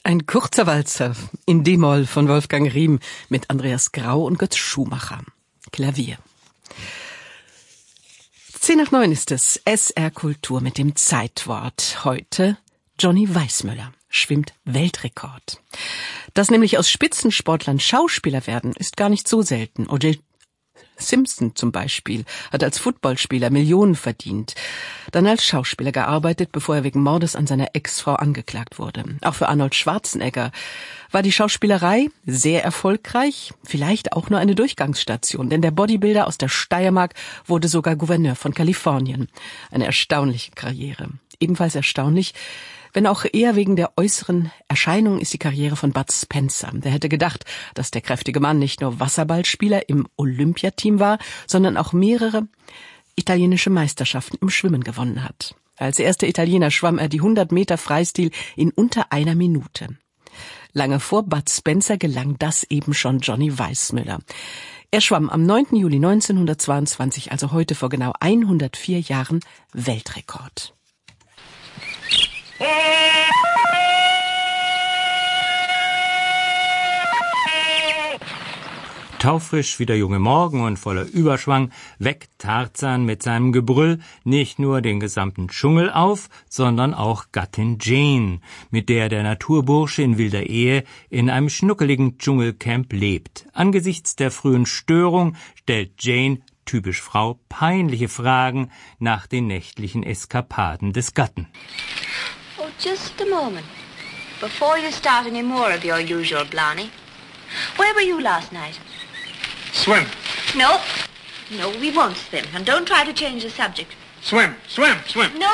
Ein kurzer Walzer in D-Moll von Wolfgang Riem mit Andreas Grau und Götz Schumacher. Klavier. 8:10 ist es. SR Kultur mit dem Zeitwort. Heute Johnny Weissmuller schwimmt Weltrekord. Dass nämlich aus Spitzensportlern Schauspieler werden, ist gar nicht so selten. O.J. Simpson zum Beispiel hat als Footballspieler Millionen verdient, dann als Schauspieler gearbeitet, bevor er wegen Mordes an seiner Ex-Frau angeklagt wurde. Auch für Arnold Schwarzenegger war die Schauspielerei sehr erfolgreich, vielleicht auch nur eine Durchgangsstation, denn der Bodybuilder aus der Steiermark wurde sogar Gouverneur von Kalifornien. Eine erstaunliche Karriere. Ebenfalls erstaunlich, wenn auch eher wegen der äußeren Erscheinung, ist die Karriere von Bud Spencer. Wer hätte gedacht, dass der kräftige Mann nicht nur Wasserballspieler im Olympiateam war, sondern auch mehrere italienische Meisterschaften im Schwimmen gewonnen hat. Als erster Italiener schwamm er die 100 Meter Freistil in unter einer Minute. Lange vor Bud Spencer gelang das eben schon Johnny Weissmuller. Er schwamm am 9. Juli 1922, also heute vor genau 104 Jahren, Weltrekord. Taufrisch wie der junge Morgen und voller Überschwang weckt Tarzan mit seinem Gebrüll nicht nur den gesamten Dschungel auf, sondern auch Gattin Jane, mit der der Naturbursche in wilder Ehe in einem schnuckeligen Dschungelcamp lebt. Angesichts der frühen Störung stellt Jane, typisch Frau, peinliche Fragen nach den nächtlichen Eskapaden des Gatten. Oh, just a moment. Before you start any more of your usual blarney, where were you last night? Swim. No. No, we won't swim. And don't try to change the subject. Swim. No.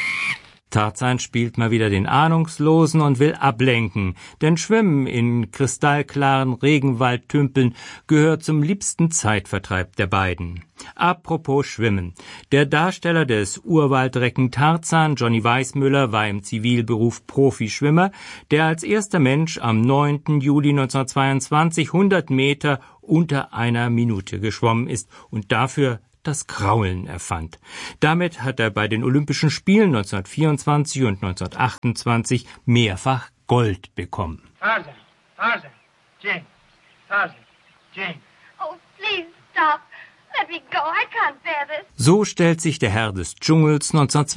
Tarzan spielt mal wieder den Ahnungslosen und will ablenken, denn Schwimmen in kristallklaren Regenwaldtümpeln gehört zum liebsten Zeitvertreib der beiden. Apropos Schwimmen. Der Darsteller des Urwaldrecken Tarzan, Johnny Weissmuller, war im Zivilberuf Profischwimmer, der als erster Mensch am 9. Juli 1922 100 Meter unter einer Minute geschwommen ist und dafür das Kraulen erfand. Damit hat er bei den Olympischen Spielen 1924 und 1928 mehrfach Gold bekommen. Tarzan, Jane, Tarzan, Jane. Oh, please stop. Let me go. I can't bear this. So stellt sich der Herr des Dschungels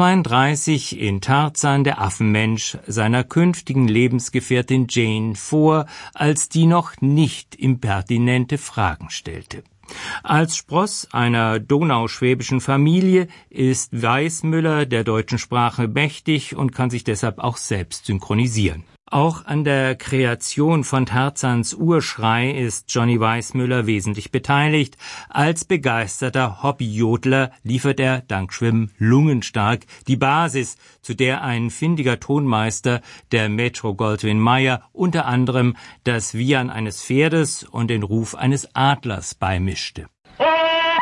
1932 in Tarzan, der Affenmensch, seiner künftigen Lebensgefährtin Jane vor, als die noch nicht impertinente Fragen stellte. Als Spross einer donauschwäbischen Familie ist Weissmuller der deutschen Sprache mächtig und kann sich deshalb auch selbst synchronisieren. Auch an der Kreation von Tarzans Urschrei ist Johnny Weissmuller wesentlich beteiligt. Als begeisterter Hobbyjodler liefert er, dank Schwimmen lungenstark, die Basis, zu der ein findiger Tonmeister, der Metro-Goldwyn-Mayer, unter anderem das Wiehern eines Pferdes und den Ruf eines Adlers beimischte.